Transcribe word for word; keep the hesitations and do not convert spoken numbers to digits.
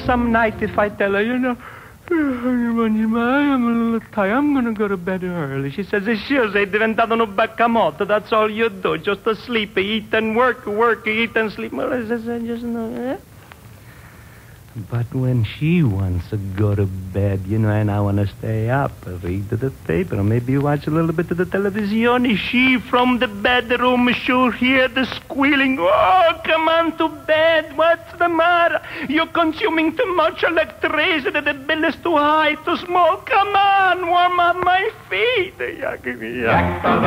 some night if I tell her, you know, I'm a little tired. I'm going to go to bed early. She says, sure, sei diventato un baccamotto. That's all you do. Just to sleep, eat and work, work, eat and sleep. Well, I says, I just know, eh? But when she wants to go to bed, you know, and I want to stay up, read the paper, or maybe watch a little bit of the television, she from the bedroom sure hear the squealing. Oh, come on to bed. What's the matter? You're consuming too much electricity. The bill is too high, too small. Come on, warm up my feet.